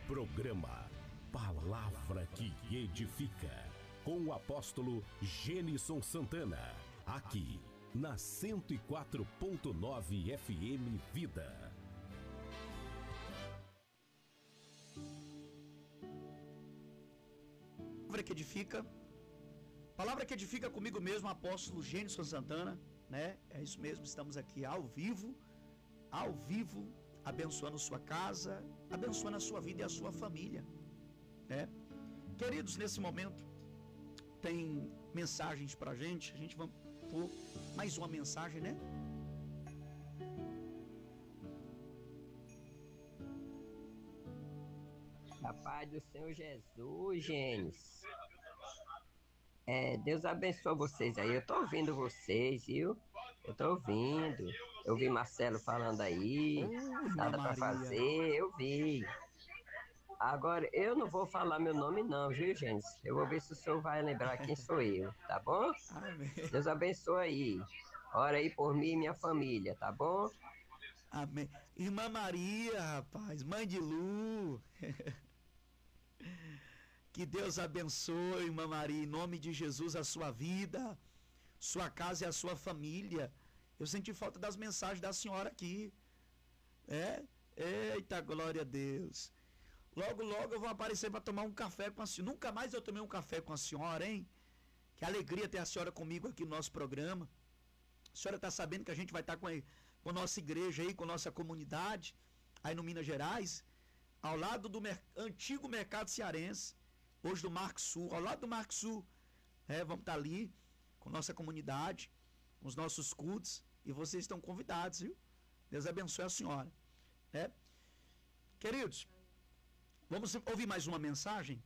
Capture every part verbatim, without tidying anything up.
Programa Palavra que Edifica, com o apóstolo Gênison Santana, aqui na cento e quatro ponto nove F M Vida. Palavra que edifica, palavra que edifica comigo mesmo, apóstolo Gênison Santana, né? É isso mesmo, estamos aqui ao vivo, ao vivo, abençoando sua casa, abençoando a sua vida e a sua família, né? Queridos, nesse momento tem mensagens pra gente, a gente vai pôr mais uma mensagem, né? Da paz do Senhor Jesus, Gênesis. É, Deus abençoe vocês aí. Eu tô ouvindo vocês, viu? Eu tô ouvindo. Eu vi Marcelo falando aí, Oh, nada para fazer, eu vi. Agora, eu não vou falar meu nome não, viu, Gênesis? Eu vou ver se o senhor vai lembrar quem sou eu, tá bom? Amém. Deus abençoe aí. Ora aí por mim e minha família, tá bom? Amém. Irmã Maria, rapaz, mãe de Lu. Que Deus abençoe, irmã Maria, em nome de Jesus, a sua vida, sua casa e a sua família. Eu senti falta das mensagens da senhora aqui. É? Eita, glória a Deus. Logo, logo eu vou aparecer para tomar um café com a senhora. Nunca mais eu tomei um café com a senhora, hein? Que alegria ter a senhora comigo aqui no nosso programa. A senhora está sabendo que a gente vai estar com a, com a nossa igreja aí, com a nossa comunidade, aí no Minas Gerais, ao lado do mer- antigo mercado cearense, hoje do Marco Sul, ao lado do Marco Sul. É, vamos estar ali com nossa comunidade, com os nossos cultos, e vocês estão convidados, viu? Deus abençoe a senhora. É? Queridos, vamos ouvir mais uma mensagem?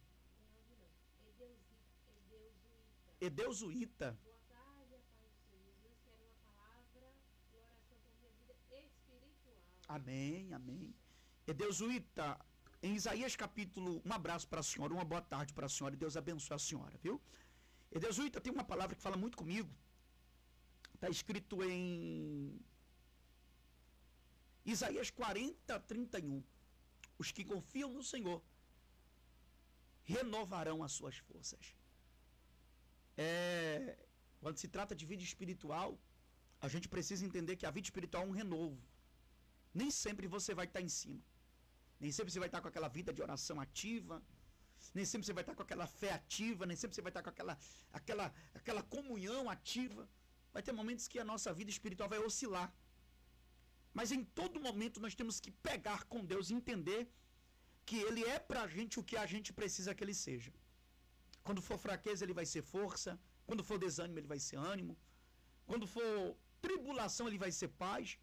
Edeusuíta. Boa tarde, a paz do Senhor Jesus. Quero uma palavra e oração por minha vida espiritual. Amém, amém. Edeusuíta, em Isaías capítulo, um abraço para a senhora, uma boa tarde para a senhora, e Deus abençoe a senhora, viu? Edeusuíta, tem uma palavra que fala muito comigo, está escrito em Isaías quarenta, trinta e um. Os que confiam no Senhor renovarão as suas forças. É, quando se trata de vida espiritual, a gente precisa entender que a vida espiritual é um renovo. Nem sempre você vai estar em cima. Nem sempre você vai estar com aquela vida de oração ativa. Nem sempre você vai estar com aquela fé ativa. Nem sempre você vai estar com aquela, aquela, aquela comunhão ativa. Vai ter momentos que a nossa vida espiritual vai oscilar. Mas em todo momento nós temos que pegar com Deus e entender que Ele é pra gente o que a gente precisa que Ele seja. Quando for fraqueza, Ele vai ser força. Quando for desânimo, Ele vai ser ânimo. Quando for tribulação, Ele vai ser paz.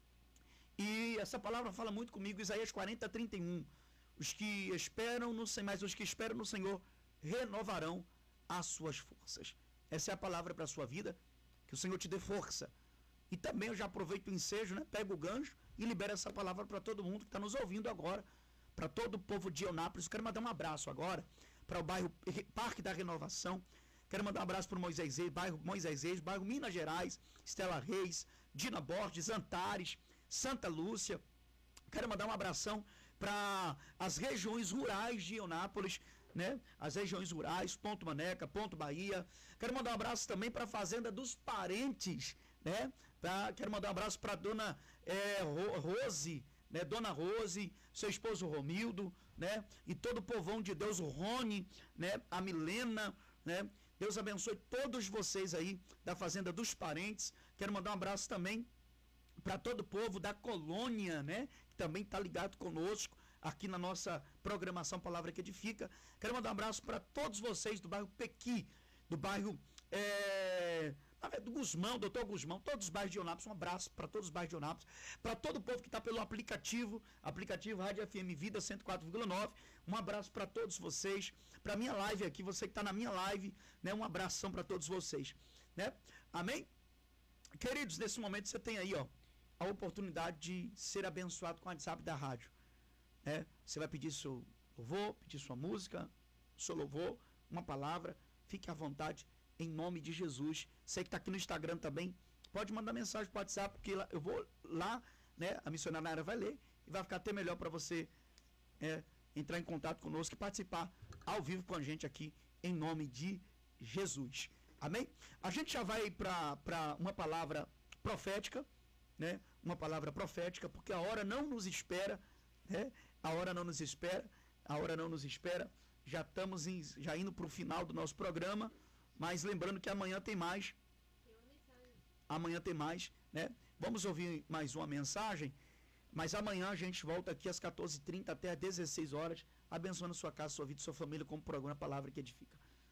E essa palavra fala muito comigo, Isaías quarenta, trinta e um. Os que esperam no Senhor, mas os que esperam no Senhor renovarão as suas forças. Essa é a palavra para a sua vida. Que o Senhor te dê força. E também eu já aproveito o ensejo, né? Pego o gancho e libero essa palavra para todo mundo que está nos ouvindo agora. Para todo o povo de Eunápolis. Quero mandar um abraço agora para o bairro Parque da Renovação. Quero mandar um abraço para o Moisés Reis, bairro Moisés Reis, bairro Minas Gerais, Estela Reis, Dina Borges, Antares, Santa Lúcia. Quero mandar um abração para as regiões rurais de Eunápolis, né? As regiões rurais, Ponto Maneca, Ponto Bahia. Quero mandar um abraço também para a Fazenda dos Parentes, né? Pra, quero mandar um abraço para a dona é, Rose, né? Dona Rose, seu esposo Romildo, né? E todo o povão de Deus, o Rony, né? A Milena, né? Deus abençoe todos vocês aí da Fazenda dos Parentes. Quero mandar um abraço também para todo o povo da colônia, né? Que também está ligado conosco aqui na nossa programação Palavra que Edifica. Quero mandar um abraço para todos vocês do bairro Pequi, do bairro é, do Gusmão, doutor Gusmão, todos os bairros de Eunápolis. Um abraço para todos os bairros de Eunápolis, para todo o povo que está pelo aplicativo, aplicativo Rádio F M Vida cento e quatro vírgula nove. Um abraço para todos vocês, para minha live aqui, você que está na minha live, né? Um abração para todos vocês, né? Amém? Queridos, nesse momento você tem aí, ó, a oportunidade de ser abençoado com o WhatsApp da rádio, né? Você vai pedir seu louvor, pedir sua música, seu louvor, uma palavra, fique à vontade, em nome de Jesus. Você que está aqui no Instagram também, pode mandar mensagem para o WhatsApp, porque lá, eu vou lá, né? A missionária vai ler e vai ficar até melhor para você, é, entrar em contato conosco e participar ao vivo com a gente aqui, em nome de Jesus. Amém? A gente já vai para uma palavra profética, né? Uma palavra profética, porque a hora não nos espera, né? A hora não nos espera, a hora não nos espera. Já estamos em, já indo para o final do nosso programa, mas lembrando que amanhã tem mais. Amanhã tem mais, né? Vamos ouvir mais uma mensagem, mas amanhã a gente volta aqui às quatorze e trinta até às dezesseis horas, abençoando sua casa, sua vida, sua família, como programa Palavra que Edifica.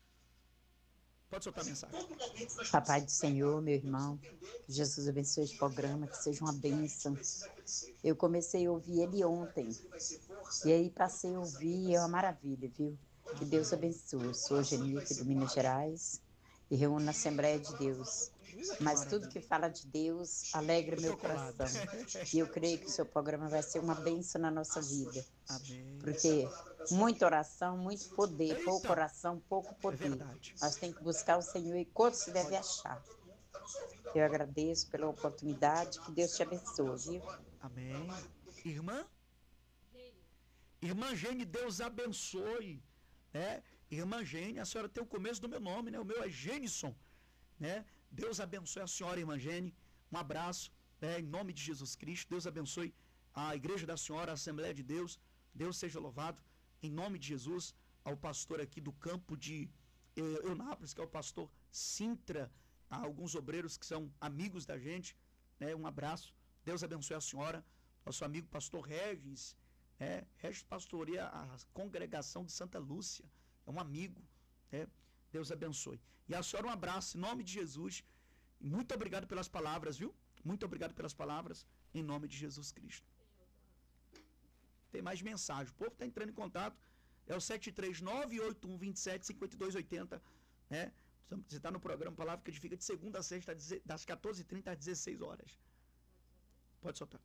Pode soltar a mensagem. Papai do Senhor, meu irmão, Jesus abençoe esse programa, que seja uma bênção. Eu comecei a ouvir ele ontem, e aí passei a ouvir, é uma maravilha, viu? Que Deus abençoe. Eu sou Genique do Minas Gerais e reúno na Assembleia de Deus. Mas tudo que fala de Deus alegra meu coração. E eu creio que o seu programa vai ser uma bênção na nossa vida. Amém. Porque muita oração, muito poder, pouco oração, pouco É poder. verdade. Nós temos que buscar o Senhor e quanto se deve achar. Eu agradeço pela oportunidade, que Deus te abençoe, viu? Amém. Irmã? Irmã Gene, Deus abençoe. Né? Irmã Gene, a senhora tem o começo do meu nome, né? O meu é Genison, né? Deus abençoe a senhora, irmã Gene. Um abraço, né? Em nome de Jesus Cristo. Deus abençoe a igreja da senhora, a Assembleia de Deus. Deus seja louvado. Em nome de Jesus, ao pastor aqui do campo de Eunápolis, que é o pastor Sintra, a alguns obreiros que são amigos da gente, né? Um abraço. Deus abençoe a senhora. Nosso amigo pastor Regis, né? Regis pastoreia a congregação de Santa Lúcia. É um amigo, né? Deus abençoe. E a senhora, um abraço em nome de Jesus. Muito obrigado pelas palavras, viu? Muito obrigado pelas palavras, em nome de Jesus Cristo. Tem mais mensagem. O povo está entrando em contato. É o sete três nove, oito um dois sete, cinco dois oito zero, né? Você está no programa Palavra que Edifica de segunda a sexta, das quatorze e trinta às dezesseis horas. Pode soltar.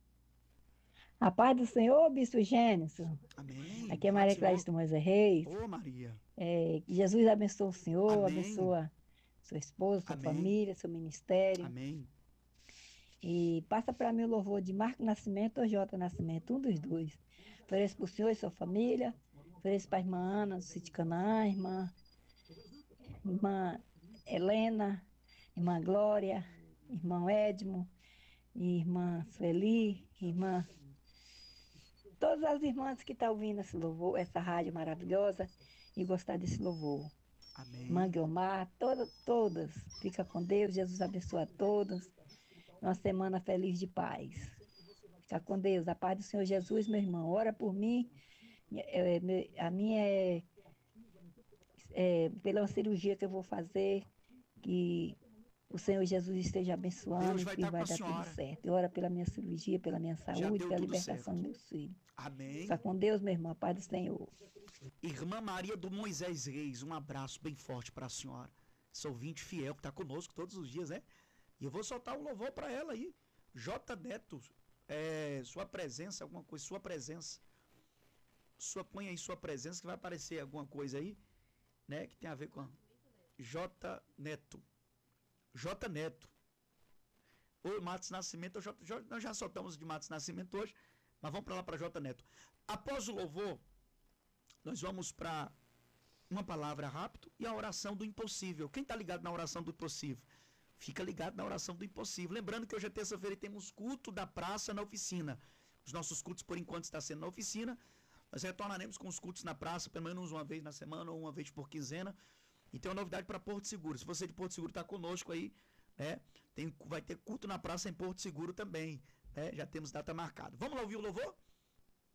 A paz do Senhor, Bispo Gênesis. Amém. Aqui é Maria Clarice do Moisés Reis. Ô, Maria. É, que Jesus abençoe o Senhor, Amém. abençoa sua esposa, sua Amém. família, seu ministério. Amém. E passa para mim o louvor de Marco Nascimento ou J Nascimento, um dos dois. Ofereço para o Senhor e sua família. Ofereço para a irmã Ana, do Sítio Canaã, irmã, irmã Helena, irmã Glória, irmão Edmo, irmã Sueli, irmã... Todas as irmãs que estão ouvindo esse louvor, essa rádio maravilhosa, e gostar desse louvor. Amém. Irmã Guilmar, todas, todas. Fica com Deus, Jesus abençoa a todas. Uma semana feliz de paz. Fica com Deus, a paz do Senhor Jesus, meu irmão. Ora por mim. É, é, a minha é, é pela cirurgia que eu vou fazer, que o Senhor Jesus esteja abençoando Deus e vai que estar vai com a dar senhora. tudo certo. E ora pela minha cirurgia, pela minha saúde, deu pela tudo libertação certo. dos meus filhos. Amém. Fica com Deus, meu irmão, a paz do Senhor. Irmã Maria do Moisés Reis, um abraço bem forte para a senhora. Essa ouvinte fiel que está conosco todos os dias, né? E eu vou soltar um louvor para ela aí. J. Neto, é, sua presença, alguma coisa, sua presença. Sua, põe aí sua presença que vai aparecer alguma coisa aí, né? Que tem a ver com a J. Neto. J. Neto. Ô, Matos Nascimento, eu já, já, nós já soltamos de Matos Nascimento hoje, mas vamos para lá para J. Neto. Após o louvor, nós vamos para uma palavra rápido e a oração do impossível. Quem está ligado na oração do impossível? Fica ligado na oração do impossível. Lembrando que hoje é terça-feira e temos culto da praça na oficina. Os nossos cultos, por enquanto, estão sendo na oficina. Nós retornaremos com os cultos na praça, pelo menos uma vez na semana ou uma vez por quinzena. E tem uma novidade para Porto Seguro. Se você de Porto Seguro está conosco aí, né, tem, vai ter culto na praça em Porto Seguro também. Né, já temos data marcada. Vamos lá ouvir o louvor?